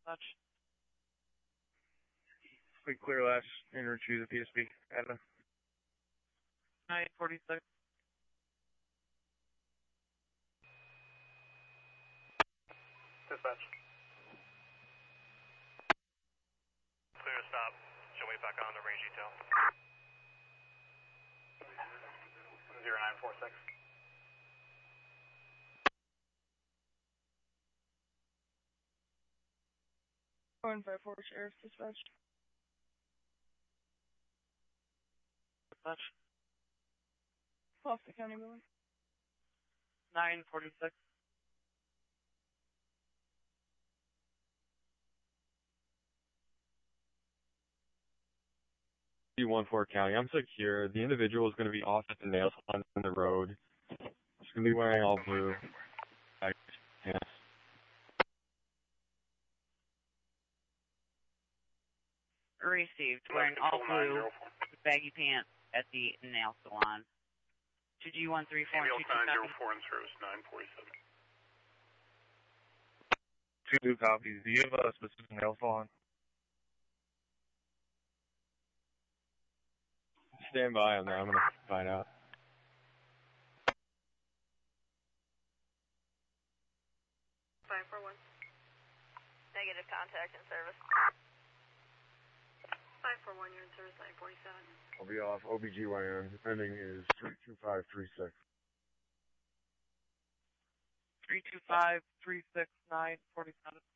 Much. We clear last and retrieve the PSP. Admin. 946. Dispatch. Clear to stop. Show me back on the range detail. 0946. Going 54 Sheriff's Dispatch. Much. Off the county building. 946. D14 County, I'm secure. The individual is going to be off at the nail salon in the road. He's going to be wearing all blue. Yes. Received. Wearing all blue, baggy pants at the nail salon. 2G134 and 904 in service, 947. 2 copies. Do you have a specific nail salon? Stand by on that. I'm going to find out. Negative contact in service. 541, you're in service, 947. I'll be off OBGYN. Ending is 32536. 325 369 47.